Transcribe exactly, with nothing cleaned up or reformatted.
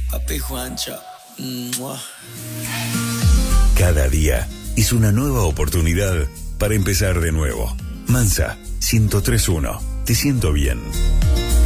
Papi Juancho. Mua. Cada día es una nueva oportunidad para empezar de nuevo. Mansa, ciento tres punto uno. Te siento bien.